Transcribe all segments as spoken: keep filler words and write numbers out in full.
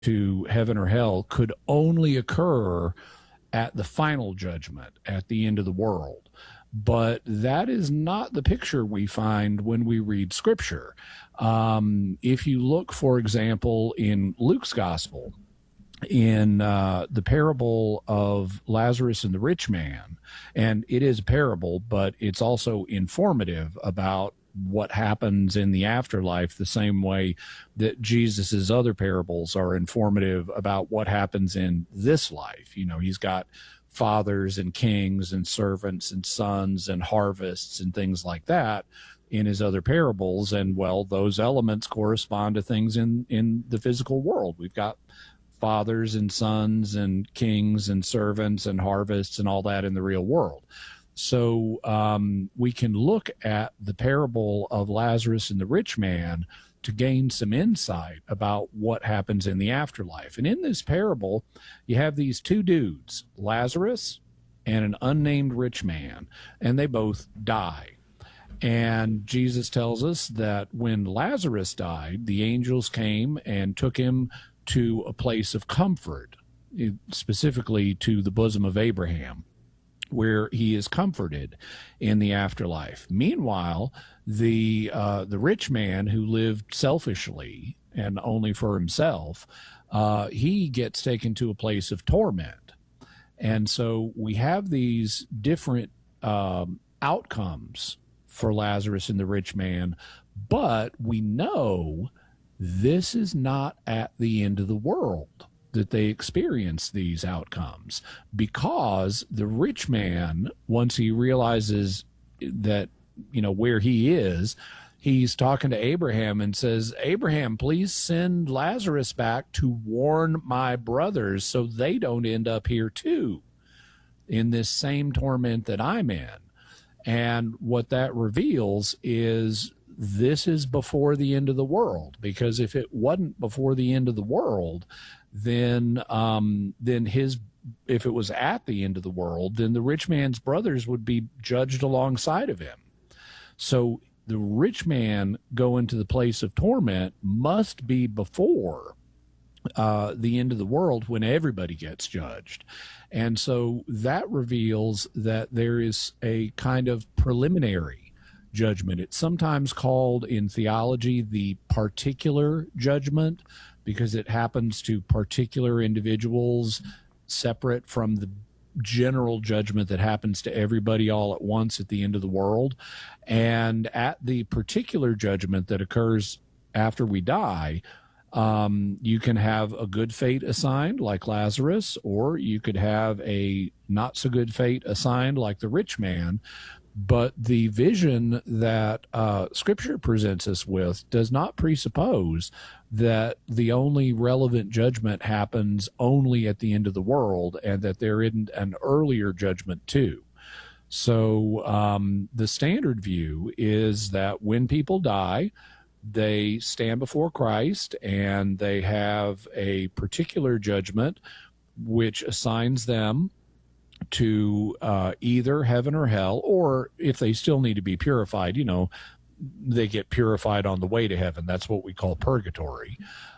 to heaven or hell could only occur at the final judgment, at the end of the world. But that is not the picture we find when we read Scripture. Um, if you look, for example, in Luke's Gospel, in uh, the parable of Lazarus and the rich man, and it is a parable, but it's also informative about what happens in the afterlife, the same way that Jesus's other parables are informative about what happens in this life. You know, he's got fathers and kings and servants and sons and harvests and things like that in his other parables. And, well, those elements correspond to things in, in the physical world. We've got fathers and sons and kings and servants and harvests and all that in the real world. So um, we can look at the parable of Lazarus and the rich man to gain some insight about what happens in the afterlife. And in this parable, you have these two dudes, Lazarus and an unnamed rich man, and they both die. And Jesus tells us that when Lazarus died, the angels came and took him to a place of comfort, specifically to the bosom of Abraham, where he is comforted in the afterlife. Meanwhile, the uh, the rich man who lived selfishly and only for himself, uh, he gets taken to a place of torment. And so we have these different um, outcomes for Lazarus and the rich man, but we know this is not at the end of the world that they experience these outcomes, because the rich man, once he realizes that, you know, where he is, he's talking to Abraham and says, Abraham, please send Lazarus back to warn my brothers so they don't end up here too in this same torment that I'm in. And what that reveals is this is before the end of the world, because if it wasn't before the end of the world, then um, then his if it was at the end of the world, then the rich man's brothers would be judged alongside of him. So the rich man going to the place of torment must be before uh, the end of the world, when everybody gets judged. And so that reveals that there is a kind of preliminary judgment. It's sometimes called in theology the particular judgment, because it happens to particular individuals separate from the general judgment that happens to everybody all at once at the end of the world. And at the particular judgment that occurs after we die, um, you can have a good fate assigned like Lazarus, or you could have a not so good fate assigned like the rich man. But the vision that uh, Scripture presents us with does not presuppose that the only relevant judgment happens only at the end of the world, and that there isn't an earlier judgment too. So um, the standard view is that when people die, they stand before Christ and they have a particular judgment which assigns them to uh, either heaven or hell, or if they still need to be purified, you know, they get purified on the way to heaven. That's what we call purgatory.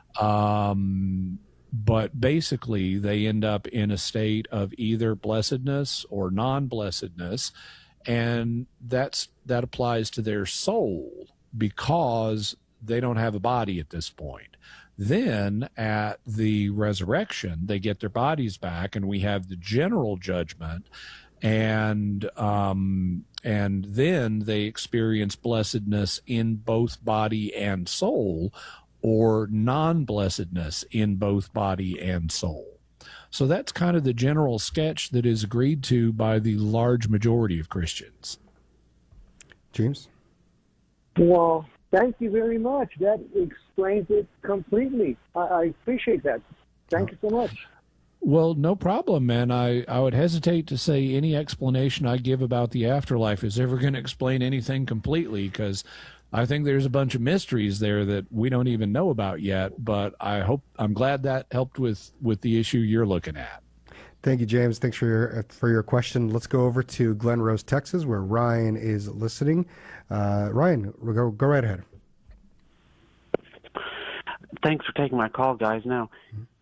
Um, but basically, they end up in a state of either blessedness or non-blessedness, and that's that applies to their soul because they don't have a body at this point. Then at the resurrection, they get their bodies back, and we have the general judgment, and um, and then they experience blessedness in both body and soul, or non-blessedness in both body and soul. So that's kind of the general sketch that is agreed to by the large majority of Christians. James? Well, thank you very much. That explains it completely. I, I appreciate that. Thank you so much. Well, no problem, man. I, I would hesitate to say any explanation I give about the afterlife is ever going to explain anything completely, because I think there's a bunch of mysteries there that we don't even know about yet. But I hope I'm glad that helped with, with the issue you're looking at. Thank you, James. Thanks for your for your question. Let's go over to Glen Rose, Texas, where Ryan is listening. Uh, Ryan, go, go right ahead. thanks for taking my call, guys. Now,